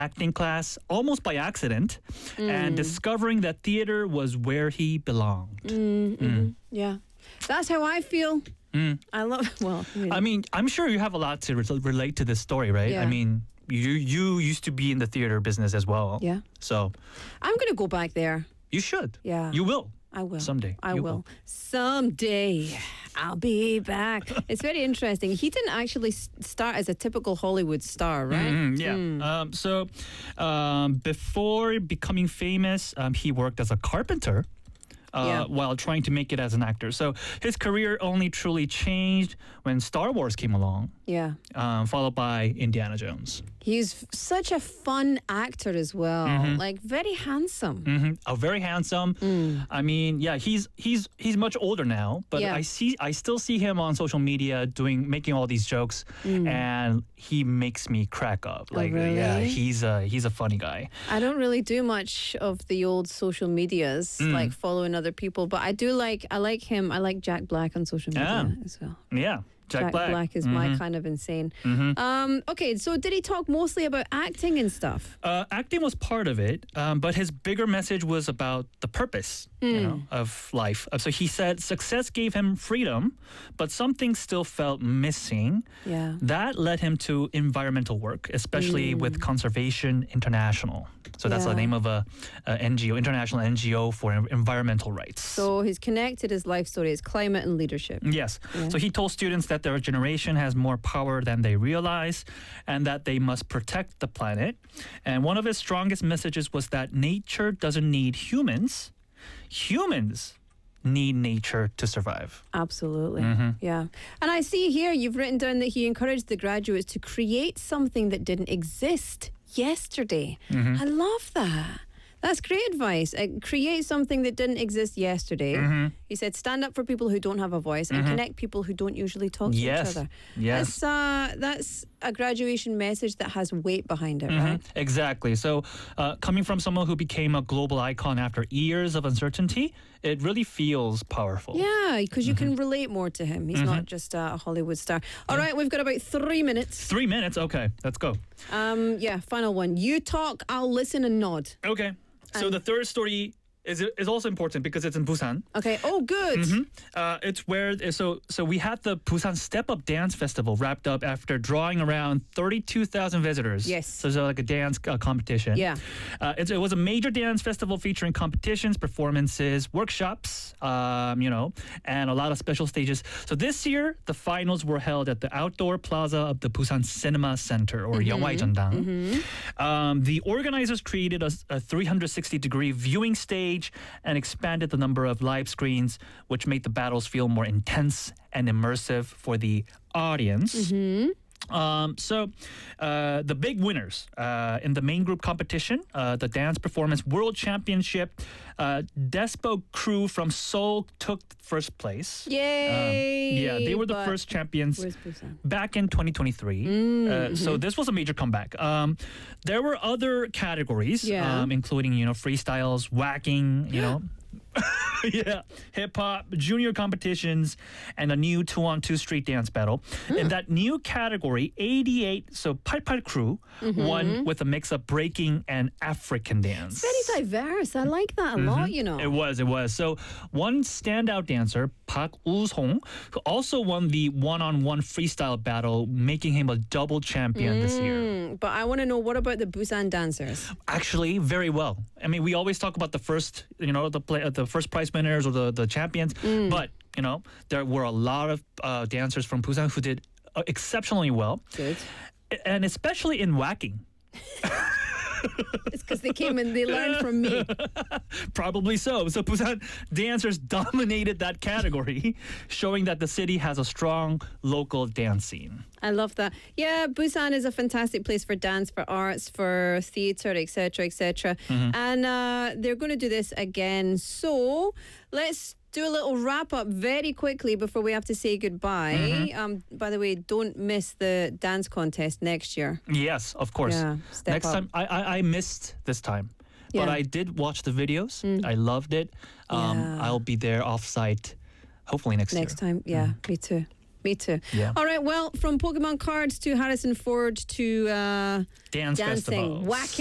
acting class almost by accident and discovering that theater was where he belonged. Yeah. That's how I feel. I love, well, I mean, I'm sure you have a lot to relate to this story, right? Yeah. I mean, you used to be in the theater business as well. Yeah. So I'm going to go back there. you should. Yeah. You will. I will. Someday. I You will. Someday. I'll be back. It's very interesting. He didn't actually start as a typical Hollywood star, right? Before becoming famous, he worked as a carpenter. While trying to make it as an actor. So his career only truly changed when Star Wars came along, Yeah. followed by Indiana Jones. He's such a fun actor as well. Like, very handsome. Very handsome. I mean, yeah, he's much older now, but Yeah. I still see him on social media making all these jokes, and he makes me crack up. Like, yeah, really? he's a funny guy. I don't really do much of the old social medias, like following other people, but I like him. I like Jack Black on social media as well. Yeah. Jack Black. is my kind of insane. Okay, so did he talk mostly about acting and stuff? Acting was part of it, but his bigger message was about the purpose of life. So he said success gave him freedom, but something still felt missing. Yeah. That led him to environmental work, especially with Conservation International. So that's the Yeah. name of a NGO, international NGO for environmental rights. So he's connected his life story is climate and leadership. Yes. So he told students that their generation has more power than they realize and that they must protect the planet. And one of his strongest messages was that nature doesn't need humans. Humans need nature to survive. Absolutely. Yeah. And I see here you've written down that he encouraged the graduates to create something that didn't exist yesterday. I love that. That's great advice. Create something that didn't exist yesterday. He said, stand up for people who don't have a voice and connect people who don't usually talk to each other. Yes. That's a graduation message that has weight behind it, right? Exactly. So coming from someone who became a global icon after years of uncertainty, it really feels powerful. Yeah, because you can relate more to him. He's not just a Hollywood star. All right, we've got about 3 minutes. 3 minutes? Okay, let's go. Final one. You talk, I'll listen and nod. Okay. So the third story is also important because it's in Busan. Okay. Oh, good. It's where so we had the Busan Step Up Dance Festival wrapped up after drawing around 32,000 visitors. Yes. So it's like a dance competition. Yeah. It was a major dance festival featuring competitions, performances, workshops, and a lot of special stages. So this year, the finals were held at the outdoor plaza of the Busan Cinema Center, or 영화의전당. The organizers created a 360-degree viewing stage and expanded the number of live screens, which made the battles feel more intense and immersive for the audience. The big winners in the main group competition, the Dance Performance World Championship, Despo Crew from Seoul took first place. Yay! They were the first champions Where's Busan? back in 2023. So this was a major comeback. There were other categories, including freestyles, whacking, hip hop, junior competitions, and a new 2-on-2 street dance battle. In that new category, 88, so 88 Crew won with a mix of breaking and African dance. Very diverse. I like that a lot, It was. So one standout dancer, Park Woo-song, who also won the one-on-one freestyle battle, making him a double champion this year. But I want to know, what about the Busan dancers? Actually, very well. I mean, we always talk about the first, the first prize winners or the champions, but there were a lot of dancers from Busan who did exceptionally well. Good. And especially in whacking. It's because they came and they learned from me. Probably so. So Busan dancers dominated that category, showing that the city has a strong local dance scene. I love that. Yeah, Busan is a fantastic place for dance, for arts, for theatre, etc., etc. And they're going to do this again. So let's do a little wrap up very quickly before we have to say goodbye. By the way, don't miss the dance contest next year. Yes, of course. Yeah, step next up. time, I missed this time. But Yeah. I did watch the videos. I loved it. Yeah. I'll be there off-site hopefully next year. Next time, yeah, me too. Me too. Yeah. All right, well, from Pokemon cards to Harrison Ford to Dance dancing, festivals. whacking.